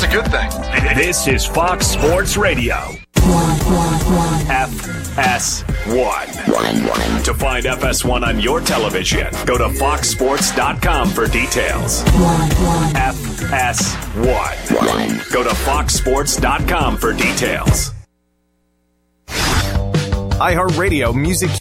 a good thing. This is Fox Sports Radio. FS1. To find FS1 on your television, go to foxsports.com for details. FS1. Go to foxsports.com for details. iHeartRadio Music.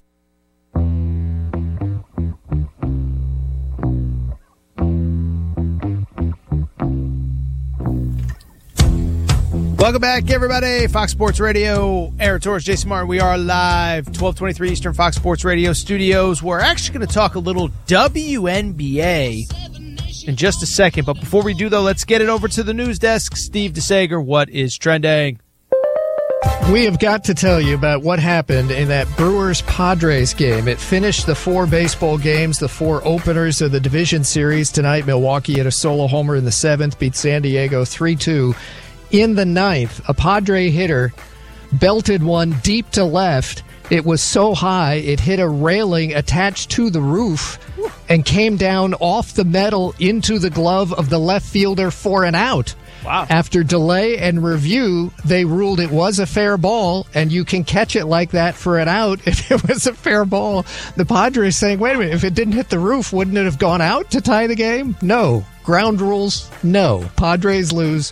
Welcome back, everybody. Fox Sports Radio, Aaron Torres, Jason Martin. We are live, 12:23 Eastern, Fox Sports Radio studios. We're actually going to talk a little WNBA in just a second. But before we do, though, let's get it over to the news desk. Steve DeSager, what is trending? We have got to tell you about what happened in that Brewers-Padres game. It finished the 4 baseball games, the 4 openers of the division series. Tonight, Milwaukee hit a solo homer in the 7th, beat San Diego 3-2. In the 9th, a Padre hitter belted one deep to left. It was so high, it hit a railing attached to the roof and came down off the metal into the glove of the left fielder for an out. Wow. After delay and review, they ruled it was a fair ball, and you can catch it like that for an out if it was a fair ball. The Padres saying, wait a minute, if it didn't hit the roof, wouldn't it have gone out to tie the game? No. Ground rules, no. Padres lose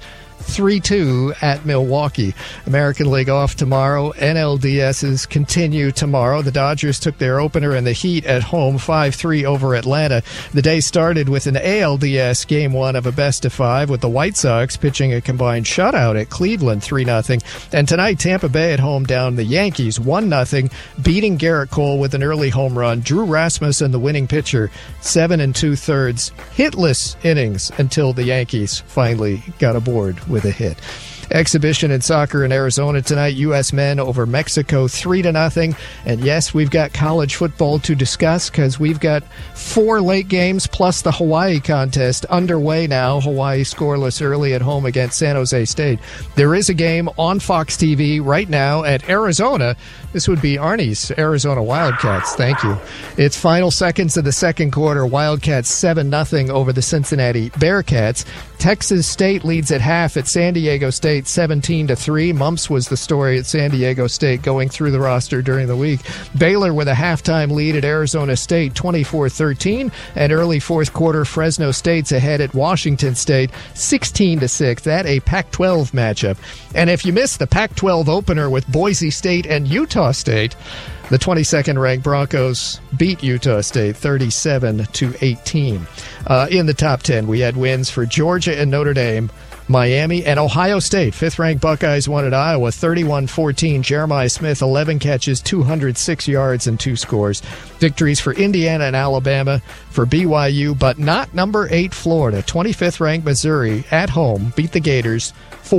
3-2 at Milwaukee. American League off tomorrow. NLDS's continue tomorrow. The Dodgers took their opener in the Heat at home, 5-3 over Atlanta. The day started with an ALDS Game 1 of a best-of-5 with the White Sox pitching a combined shutout at Cleveland, 3-0. And tonight, Tampa Bay at home down the Yankees, 1-0, beating Garrett Cole with an early home run. Drew Rasmussen, the winning pitcher, 7 2/3 hitless innings until the Yankees finally got aboard with a hit. Exhibition in soccer in Arizona tonight. U.S. men over Mexico 3-0. And yes, we've got college football to discuss because we've got 4 late games plus the Hawaii contest underway now. Hawaii scoreless early at home against San Jose State. There is a game on Fox TV right now at Arizona. This would be Arnie's Arizona Wildcats. Thank you. It's final seconds of the second quarter. Wildcats 7-0 over the Cincinnati Bearcats. Texas State leads at half at San Diego State 17-3. Mumps was the story at San Diego State going through the roster during the week. Baylor with a halftime lead at Arizona State 24-13. And early fourth quarter, Fresno State's ahead at Washington State 16-6. That a Pac-12 matchup. And if you missed the Pac-12 opener with Boise State and Utah State, the 22nd ranked Broncos beat Utah State 37-18. In the top 10, we had wins for Georgia and Notre Dame, Miami, and Ohio State. 5th ranked Buckeyes won at Iowa 31-14. Jeremiah Smith, 11 catches, 206 yards, and 2 scores. Victories for Indiana and Alabama, for BYU, but not number 8 Florida. 25th ranked Missouri at home beat the Gators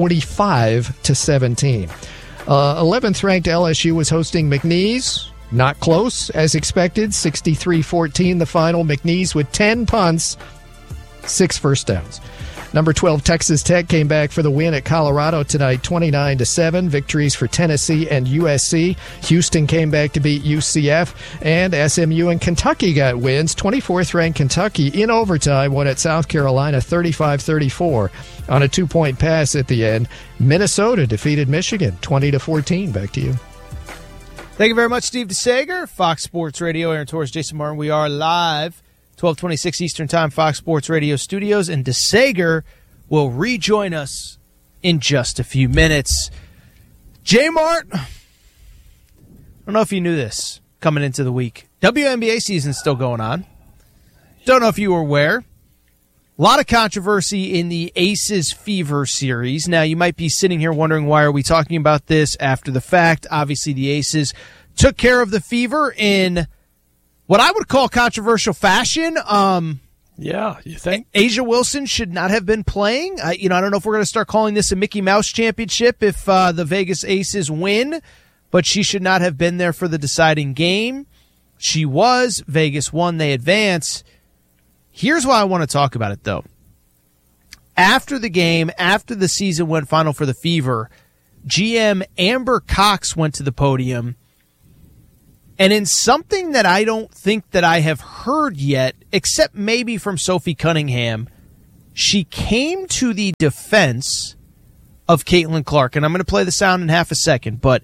45-17. 11th ranked LSU was hosting McNeese. Not close, as expected. 63-14 the final. McNeese with 10 punts, 6 first downs. Number 12 Texas Tech came back for the win at Colorado tonight, 29-7. Victories for Tennessee and USC. Houston came back to beat UCF, and SMU and Kentucky got wins. 24th ranked Kentucky in overtime won at South Carolina 35-34 on a 2-point pass at the end. Minnesota defeated Michigan 20-14. Back to you. Thank you very much, Steve DeSager. Fox Sports Radio, Aaron Torres, Jason Martin. We are live, 12:26 Eastern Time, Fox Sports Radio studios, and DeSager will rejoin us in just a few minutes. J-Mart, I don't know if you knew this coming into the week. WNBA season's still going on. Don't know if you were aware. A lot of controversy in the Aces Fever series. Now, you might be sitting here wondering, why are we talking about this after the fact? Obviously, the Aces took care of the Fever in what I would call controversial fashion. Yeah, you think? Asia Wilson should not have been playing. I don't know if we're going to start calling this a Mickey Mouse championship if the Vegas Aces win, but she should not have been there for the deciding game. She was. Vegas won. They advance. Here's why I want to talk about it, though. After the game, after the season went final for the Fever, GM Amber Cox went to the podium, and in something that I don't think that I have heard yet, except maybe from Sophie Cunningham, she came to the defense of Caitlin Clark, and I'm going to play the sound in half a second, but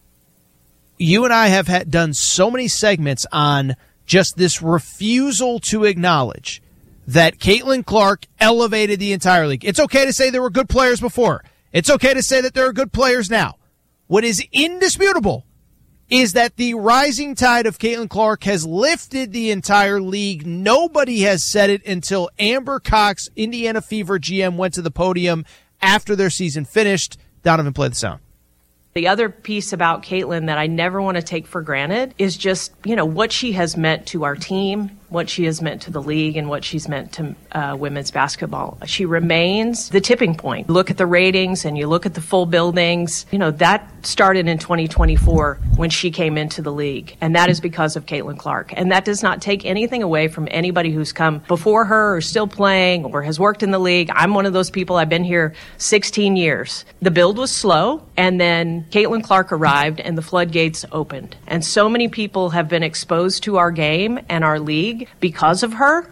you and I have done so many segments on just this refusal to acknowledge that Caitlin Clark elevated the entire league. It's okay to say there were good players before. It's okay to say that there are good players now. What is indisputable is that the rising tide of Caitlin Clark has lifted the entire league. Nobody has said it until Amber Cox, Indiana Fever GM, went to the podium after their season finished. Donovan, play the sound. The other piece about Caitlin that I never want to take for granted is just, what she has meant to our team, what she has meant to the league, and what she's meant to women's basketball. She remains the tipping point. Look at the ratings and you look at the full buildings. That started in 2024 when she came into the league, and that is because of Caitlin Clark. And that does not take anything away from anybody who's come before her or still playing or has worked in the league. I'm one of those people. I've been here 16 years. The build was slow, and then Caitlin Clark arrived and the floodgates opened. And so many people have been exposed to our game and our league because of her.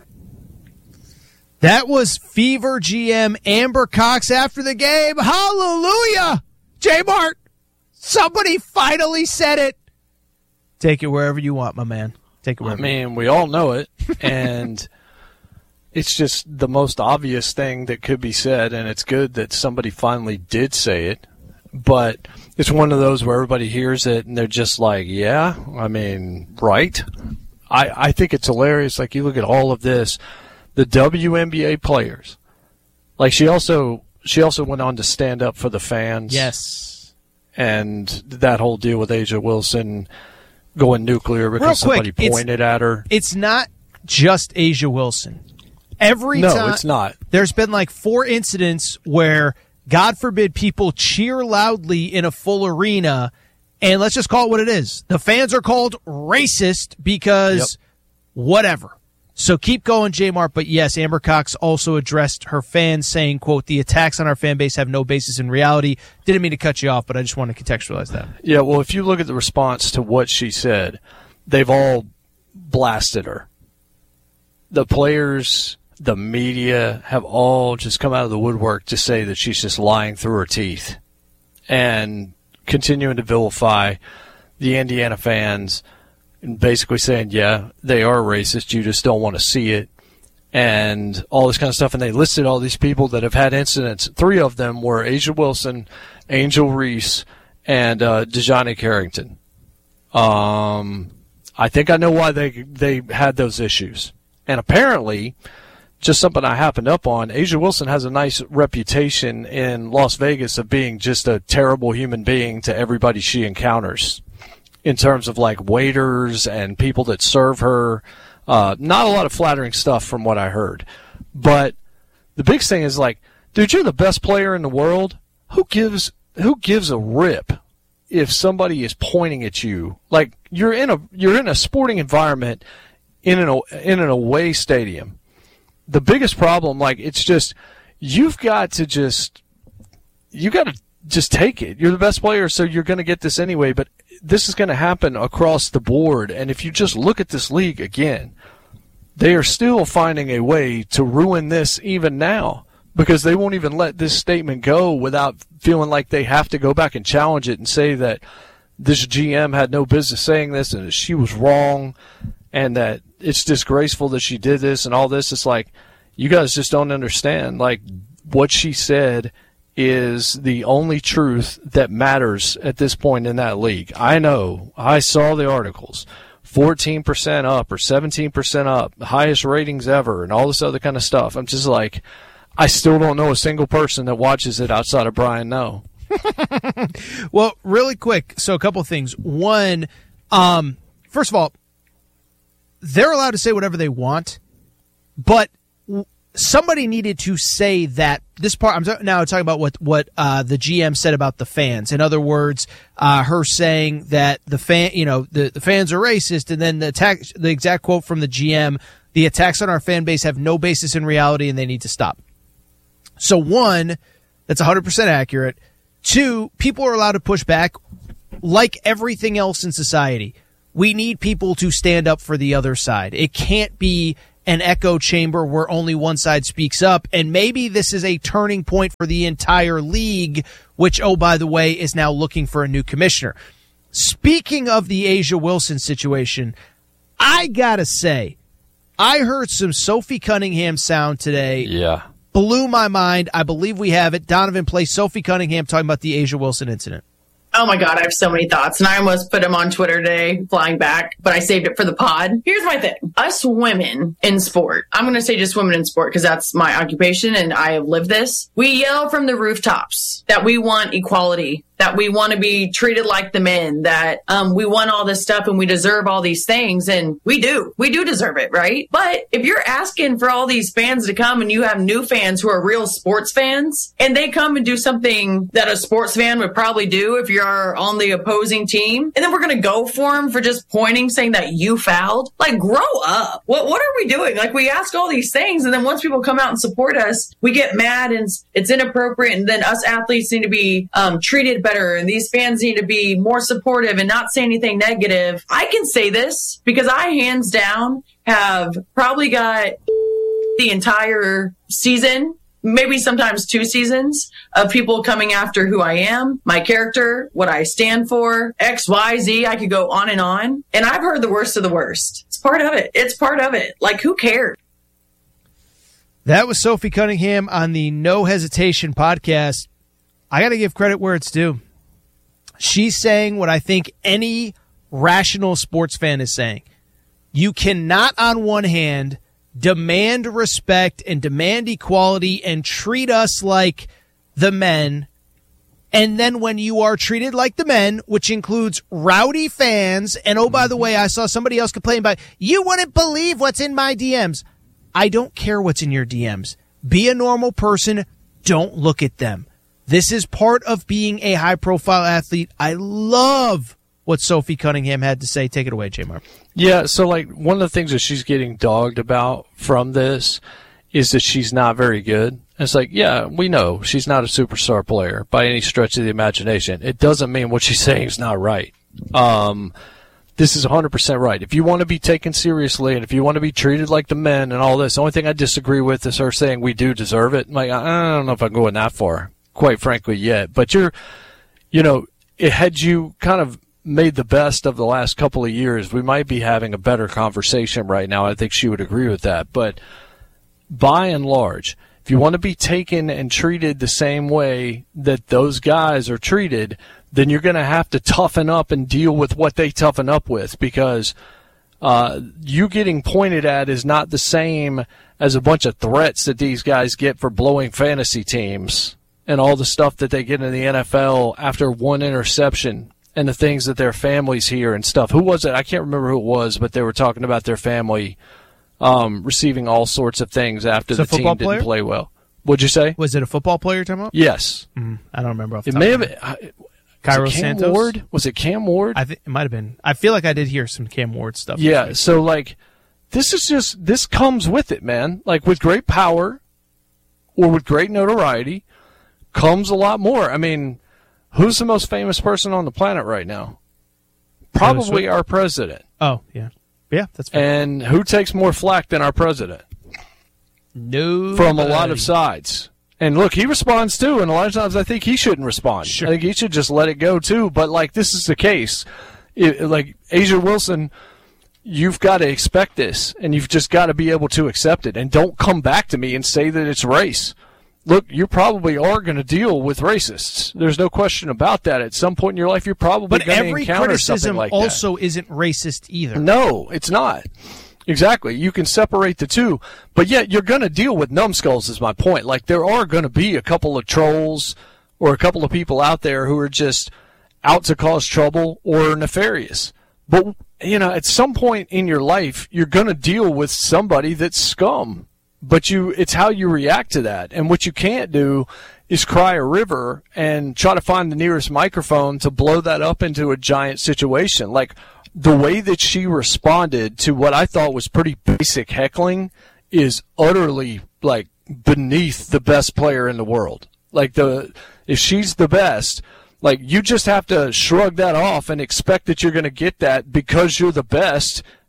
That was Fever GM Amber Cox after the game. Hallelujah! J Mart, somebody finally said it. Take it wherever you want, my man. Take it wherever. I mean, we all know it, and it's just the most obvious thing that could be said, and it's good that somebody finally did say it. But it's one of those where everybody hears it and they're just like, yeah, I mean, right? I think it's hilarious. Like, you look at all of this, the WNBA players. Like, she also went on to stand up for the fans. Yes. And that whole deal with A'ja Wilson going nuclear because somebody pointed at her. It's not just A'ja Wilson. Every time. No, it's not. There's been like 4 incidents where, God forbid, people cheer loudly in a full arena, and let's just call it what it is. The fans are called racist because whatever. So keep going, J-Mart. But yes, Amber Cox also addressed her fans saying, quote, the attacks on our fan base have no basis in reality. Didn't mean to cut you off, but I just want to contextualize that. Yeah, well, if you look at the response to what she said, they've all blasted her. The players, the media have all just come out of the woodwork to say that she's just lying through her teeth and continuing to vilify the Indiana fans and basically saying, yeah, they are racist, you just don't want to see it, and all this kind of stuff. And they listed all these people that have had incidents. 3 of them were A'ja Wilson, Angel Reese, and DeJohnny Carrington. I think I know why they had those issues. And apparently, just something I happened up on, A'ja Wilson has a nice reputation in Las Vegas of being just a terrible human being to everybody she encounters in terms of like waiters and people that serve her. Not a lot of flattering stuff from what I heard. But the big thing is like, dude, you're the best player in the world. Who gives a rip if somebody is pointing at you? Like, you're in a sporting environment in an away stadium. The biggest problem, like, it's just, you got to just take it. You're the best player, so you're going to get this anyway, but this is going to happen across the board. And if you just look at this league again, they are still finding a way to ruin this even now, because they won't even let this statement go without feeling like they have to go back and challenge it and say that this GM had no business saying this and that she was wrong and that it's disgraceful that she did this and all this. It's like, you guys just don't understand. Like, what she said is the only truth that matters at this point in that league. I know. I saw the articles. 14% up or 17% up, the highest ratings ever, and all this other kind of stuff. I'm just like, I still don't know a single person that watches it outside of Brian No. Well, really quick, so a couple of things. One, first of all, they're allowed to say whatever they want, but somebody needed to say that this part. I'm now talking about what the GM said about the fans. In other words, her saying that the fans are racist, and then the exact quote from the GM: "The attacks on our fan base have no basis in reality, and they need to stop." So 1, that's 100% accurate. 2, people are allowed to push back, like everything else in society. We need people to stand up for the other side. It can't be an echo chamber where only one side speaks up. And maybe this is a turning point for the entire league, which, oh, by the way, is now looking for a new commissioner. Speaking of the A'ja Wilson situation, I gotta say, I heard some Sophie Cunningham sound today. Yeah. Blew my mind. I believe we have it. Donovan, play Sophie Cunningham talking about the A'ja Wilson incident. Oh my God, I have so many thoughts, and I almost put them on Twitter today, flying back, but I saved it for the pod. Here's my thing. Us women in sport, I'm going to say just women in sport because that's my occupation and I have lived this. We yell from the rooftops that we want equality, that we want to be treated like the men, that we want all this stuff and we deserve all these things. And we do deserve it, right? But if you're asking for all these fans to come and you have new fans who are real sports fans and they come and do something that a sports fan would probably do if you're on the opposing team, and then we're going to go for them for just pointing, saying that you fouled, like, grow up. What are we doing? Like, we ask all these things and then once people come out and support us, we get mad and it's inappropriate. And then us athletes need to be treated better, and these fans need to be more supportive and not say anything negative. I can say this because I hands down have probably got the entire season, maybe sometimes 2 seasons, of people coming after who I am, my character, what I stand for, X, Y, Z. I could go on. And I've heard the worst of the worst. It's part of it. It's part of it. Like, who cares? That was Sophie Cunningham on the No Hesitation podcast. I got to give credit where it's due. She's saying what I think any rational sports fan is saying. You cannot, on one hand, demand respect and demand equality and treat us like the men, and then when you are treated like the men, which includes rowdy fans, and oh, by the way, I saw somebody else complain about, you wouldn't believe what's in my DMs. I don't care what's in your DMs. Be a normal person. Don't look at them. This is part of being a high-profile athlete. I love what Sophie Cunningham had to say. Take it away, J-Mar. Yeah, so, like, one of the things that she's getting dogged about from this is that she's not very good. And it's like, yeah, we know she's not a superstar player by any stretch of the imagination. It doesn't mean what she's saying is not right. This is 100% right. If you want to be taken seriously and if you want to be treated like the men and all this, the only thing I disagree with is her saying we do deserve it. Like, I don't know if I'm going that far, quite frankly, yet. But had you kind of made the best of the last couple of years, we might be having a better conversation right now. I think she would agree with that. But by and large, if you want to be taken and treated the same way that those guys are treated, then you're going to have to toughen up and deal with what they toughen up with, because you getting pointed at is not the same as a bunch of threats that these guys get for blowing fantasy teams and all the stuff that they get in the NFL after one interception and the things that their families hear and stuff. Who was it? I can't remember who it was, but they were talking about their family receiving all sorts of things after the team didn't play well. What'd you say? Was it a football player you're talking about? Yes. I don't remember off the It top may of have my head. been. Cairo Santos? Ward? Was it Cam Ward? I think it might have been. I feel like I did hear some Cam Ward stuff. Yeah, so, like, this comes with it, man. Like, with great power or with great notoriety comes a lot more. I mean, who's the most famous person on the planet right now? Probably our president. Oh, yeah. Yeah, that's fair. And who takes more flack than our president? No. From a lot of sides. And look, he responds too, and a lot of times I think he shouldn't respond. Sure. I think he should just let it go too. But, like, this is the case. Like, A'ja Wilson, you've got to expect this, and you've just got to be able to accept it. And don't come back to me and say that it's race. Look, you probably are going to deal with racists. There's no question about that. At some point in your life, you're probably going to encounter something like that. But every criticism also isn't racist either. No, it's not. Exactly. You can separate the two. But yet you're going to deal with numbskulls is my point. Like, there are going to be a couple of trolls or a couple of people out there who are just out to cause trouble or nefarious. But, at some point in your life, you're going to deal with somebody that's scum. But it's how you react to that. And what you can't do is cry a river and try to find the nearest microphone to blow that up into a giant situation. Like, the way that she responded to what I thought was pretty basic heckling is utterly, like, beneath the best player in the world. Like, if she's the best, like, you just have to shrug that off and expect that you're going to get that because you're the best,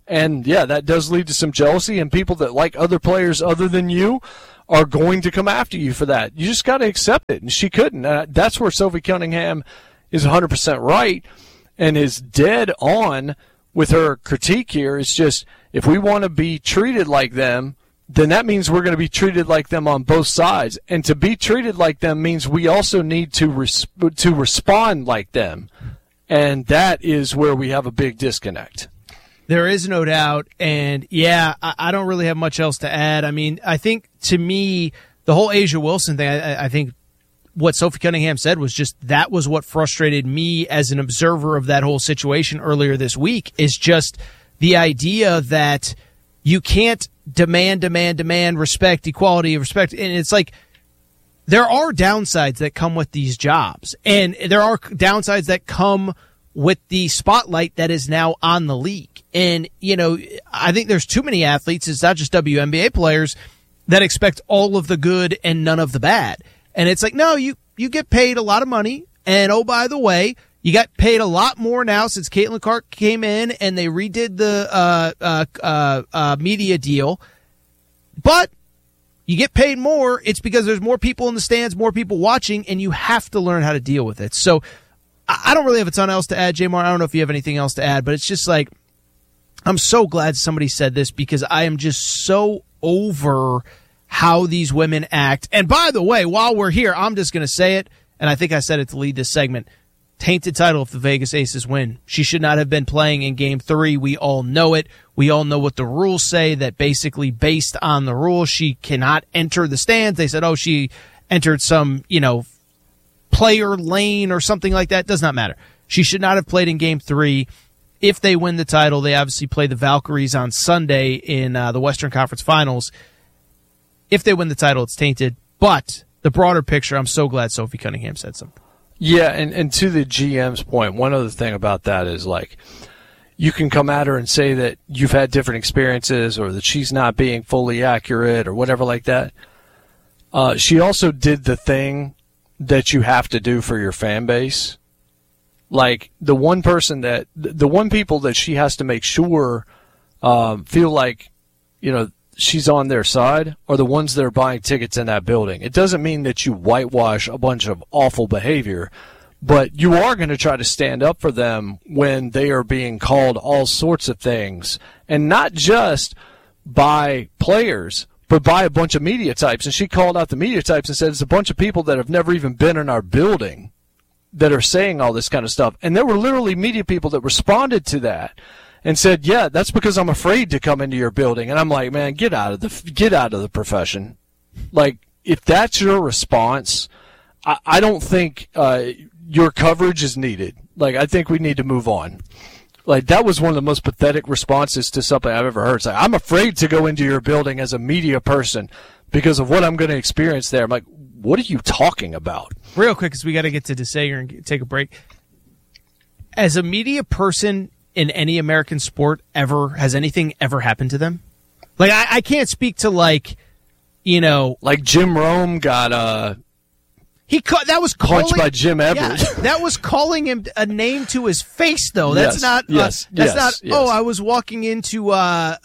And, yeah, that does lead to some jealousy, and people that like other players other than you are going to come after you for that. You just got to accept it, and she couldn't. That's where Sophie Cunningham is 100% right and is dead on with her critique here. It's just, if we want to be treated like them, then that means we're going to be treated like them on both sides. And to be treated like them means we also need to respond like them. And that is where we have a big disconnect. There is no doubt, and yeah, I don't really have much else to add. I mean, I think, to me, the whole A'ja Wilson thing, I think what Sophie Cunningham said was just that was what frustrated me as an observer of that whole situation earlier this week, is just the idea that you can't demand respect, equality, respect, and it's like there are downsides that come with these jobs, and there are downsides that come with the spotlight that is now on the league. And, you know, I think there's too many athletes, it's not just WNBA players, that expect all of the good and none of the bad. And it's like, no, you get paid a lot of money. And, oh, by the way, you got paid a lot more now since Caitlin Clark came in and they redid the media deal. But you get paid more. It's because there's more people in the stands, more people watching, and you have to learn how to deal with it. So I don't really have a ton else to add, J-Mar. I don't know if you have anything else to add, but it's just like, I'm so glad somebody said this because I am just so over how these women act. And by the way, while we're here, I'm just going to say it, and I think I said it to lead this segment. Tainted title if the Vegas Aces win. She should not have been playing in Game 3. We all know it. We all know what the rules say, that basically based on the rules, she cannot enter the stands. They said, oh, she entered some, player lane or something like that. Does not matter. She should not have played in Game 3. If they win the title, they obviously play the Valkyries on Sunday in the Western Conference Finals. If they win the title, it's tainted. But the broader picture, I'm so glad Sophie Cunningham said something. Yeah, and to the GM's point, one other thing about that is, like, you can come at her and say that you've had different experiences or that she's not being fully accurate or whatever like that. She also did the thing that you have to do for your fan base. Like, the one people that she has to make sure feel like, she's on their side are the ones that are buying tickets in that building. It doesn't mean that you whitewash a bunch of awful behavior, but you are going to try to stand up for them when they are being called all sorts of things, and not just by players, but by a bunch of media types. And she called out the media types and said it's a bunch of people that have never even been in our building that are saying all this kind of stuff. And there were literally media people that responded to that and said, yeah, that's because I'm afraid to come into your building. And I'm like, man, get out of the profession. Like, if that's your response, I don't think your coverage is needed. Like, I think we need to move on. Like, that was one of the most pathetic responses to something I've ever heard. It's like, I'm afraid to go into your building as a media person because of what I'm going to experience there. I'm like, what are you talking about? Real quick, because we got to get to DeSager and take a break. As a media person in any American sport ever, has anything ever happened to them? Like, I can't speak to, like Jim Rome got that was punched by Jim Everett. Yeah, that was calling him a name to his face, though. That's not. Yes. Oh, I was walking into a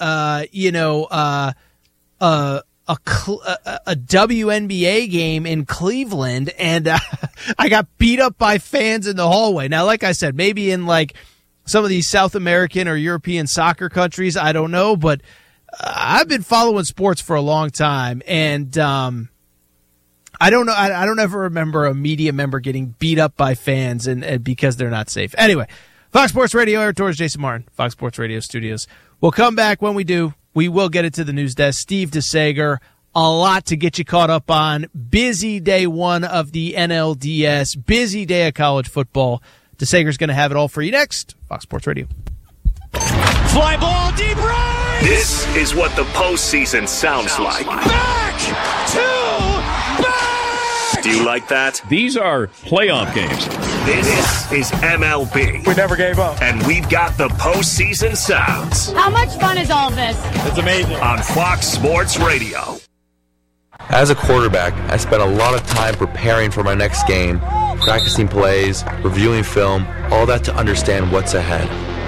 WNBA game in Cleveland, and I got beat up by fans in the hallway. Now, like I said, maybe in like some of these South American or European soccer countries, I don't know, but I've been following sports for a long time, and I don't know. I don't ever remember a media member getting beat up by fans and because they're not safe. Anyway, Fox Sports Radio, Eric Torres, Jason Martin, Fox Sports Radio Studios. We'll come back. When we do, we will get it to the news desk. Steve DeSager, a lot to get you caught up on. Busy day one of the NLDS, busy day of college football. DeSager's going to have it all for you next. Fox Sports Radio. Fly ball, deep right! This is what the postseason sounds like. Back to back! Do you like that? These are playoff games. This is MLB. We never gave up. And we've got the postseason sounds. How much fun is all this? It's amazing. On Fox Sports Radio. As a quarterback, I spent a lot of time preparing for my next game, practicing plays, reviewing film, all that to understand what's ahead.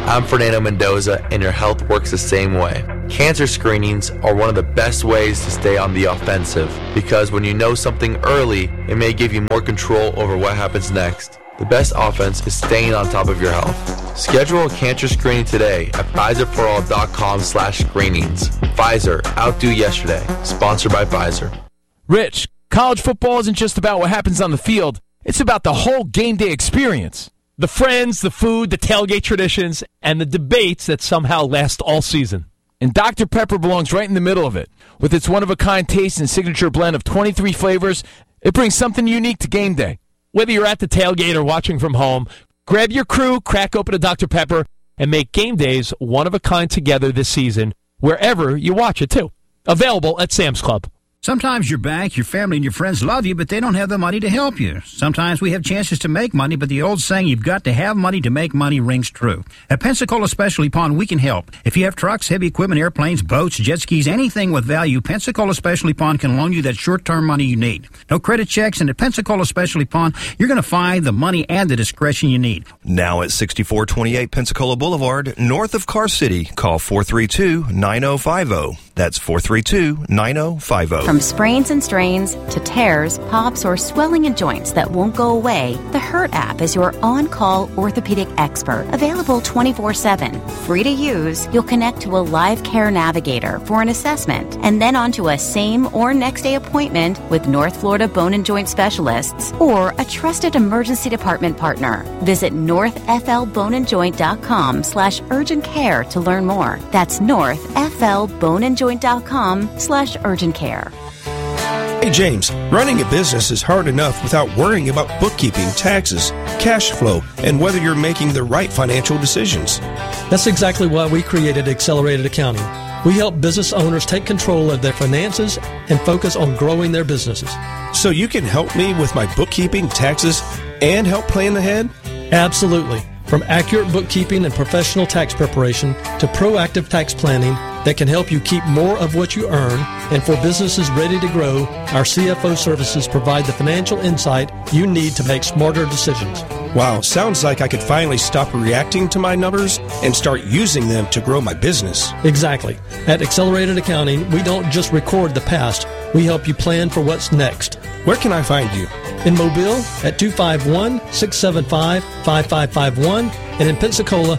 I'm Fernando Mendoza, and your health works the same way. Cancer screenings are one of the best ways to stay on the offensive because when you know something early, it may give you more control over what happens next. The best offense is staying on top of your health. Schedule a cancer screening today at PfizerForAll.com/screenings. Pfizer, outdo yesterday. Sponsored by Pfizer. Rich, college football isn't just about what happens on the field. It's about the whole game day experience. The friends, the food, the tailgate traditions, and the debates that somehow last all season. And Dr. Pepper belongs right in the middle of it. With its one-of-a-kind taste and signature blend of 23 flavors, it brings something unique to game day. Whether you're at the tailgate or watching from home, grab your crew, crack open a Dr. Pepper, and make game days one-of-a-kind together this season, wherever you watch it, too. Available at Sam's Club. Sometimes your bank, your family, and your friends love you, but they don't have the money to help you. Sometimes we have chances to make money, but the old saying, you've got to have money to make money, rings true. At Pensacola Specialty Pawn, we can help. If you have trucks, heavy equipment, airplanes, boats, jet skis, anything with value, Pensacola Specialty Pawn can loan you that short-term money you need. No credit checks, and at Pensacola Specialty Pawn, you're going to find the money and the discretion you need. Now at 6428 Pensacola Boulevard, north of Car City, call 432-9050. That's 432-9050. From sprains and strains to tears, pops, or swelling in joints that won't go away, the Hurt app is your on-call orthopedic expert. Available 24/7. Free to use, you'll connect to a live care navigator for an assessment and then onto a same or next day appointment with North Florida Bone and Joint Specialists or a trusted emergency department partner. Visit northflboneandjoint.com/urgent care to learn more. That's northflboneandjoint.com/urgent care. Hey James, running a business is hard enough without worrying about bookkeeping, taxes, cash flow, and whether you're making the right financial decisions. That's exactly why we created Accelerated Accounting. We help business owners take control of their finances and focus on growing their businesses. So you can help me with my bookkeeping, taxes, and help plan ahead? Absolutely. From accurate bookkeeping and professional tax preparation to proactive tax planning that can help you keep more of what you earn, and for businesses ready to grow, our CFO services provide the financial insight you need to make smarter decisions. Wow, sounds like I could finally stop reacting to my numbers and start using them to grow my business. Exactly. At Accelerated Accounting, we don't just record the past, we help you plan for what's next. Where can I find you? In Mobile at 251-675-5551 and in Pensacola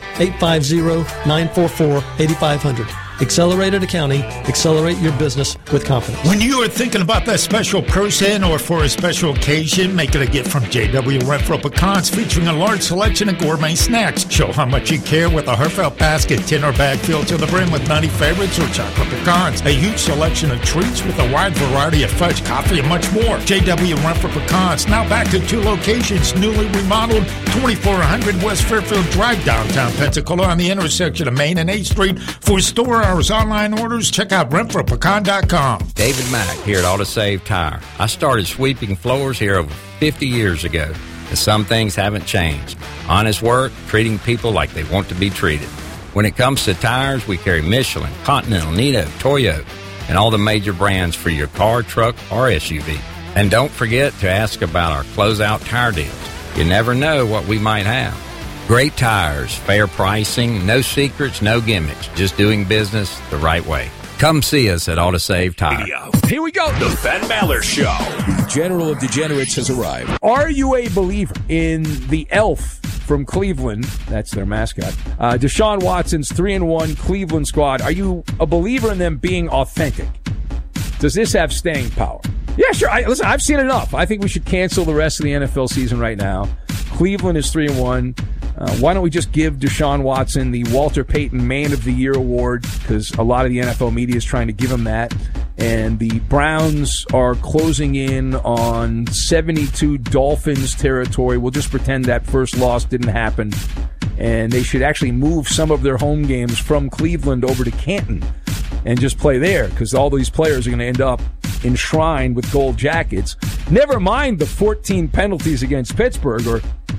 850-944-8500. Accelerated Accounting. Accelerate your business with confidence. When you are thinking about that special person or for a special occasion, make it a gift from J.W. Renfro Pecans featuring a large selection of gourmet snacks. Show how much you care with a heartfelt basket, tin or bag filled to the brim with nutty favorites or chocolate pecans. A huge selection of treats with a wide variety of fudge, coffee, and much more. J.W. Renfro Pecans, now back to 2 locations, newly remodeled, 2400 West Fairfield Drive, downtown Pensacola on the intersection of Main and 8th Street. For store hours, online orders, check out RenfroPecan.com. David Mack here at AutoSave Tire. I started sweeping floors here over 50 years ago, and some things haven't changed. Honest work, treating people like they want to be treated. When it comes to tires, we carry Michelin, Continental, Nitto, Toyo, and all the major brands for your car, truck, or SUV. And don't forget to ask about our closeout tire deals. You never know what we might have. Great tires, fair pricing, no secrets, no gimmicks, just doing business the right way. Come see us at AutoSave Tire. Here we go. The Ben Maller Show. The General of Degenerates has arrived. Are you a believer in the elf from Cleveland? That's their mascot. Deshaun Watson's 3-1 Cleveland squad. Are you a believer in them being authentic? Does this have staying power? Yeah, sure. Listen, I've seen enough. I think we should cancel the rest of the NFL season right now. Cleveland is 3-1. Why don't we just give Deshaun Watson the Walter Payton Man of the Year award, because a lot of the NFL media is trying to give him that. And the Browns are closing in on 72 Dolphins territory. We'll just pretend that first loss didn't happen. And they should actually move some of their home games from Cleveland over to Canton and just play there, because all these players are going to end up enshrined with gold jackets. Never mind the 14 penalties against Pittsburgh, or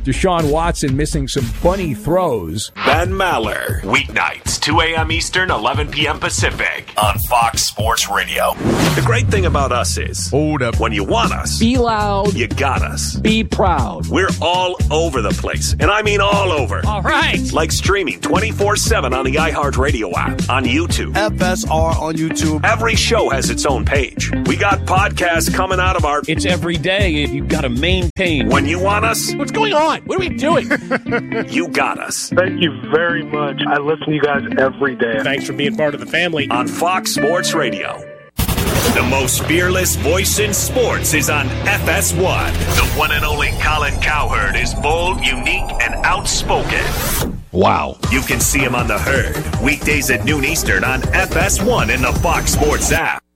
Deshaun Watson missing some bunny throws. Ben Maller, weeknights, 2 a.m. Eastern, 11 p.m. Pacific, on Fox Sports Radio. The great thing about us is, hold up, when you want us, be loud, you got us. Be proud. We're all over the place, and I mean all over. All right. Like streaming 24/7 on the iHeartRadio app, on YouTube. FSR on YouTube. Every show has its own page. We got podcasts coming out of our... It's every day, and you've got to maintain. When you want us... What's going on? What are we doing? You got us. Thank you very much. I listen to you guys every day. Thanks for being part of the family. On Fox Sports Radio. The most fearless voice in sports is on FS1. The one and only Colin Cowherd is bold, unique, and outspoken. Wow. You can see him on The Herd, weekdays at noon Eastern on FS1 in the Fox Sports app.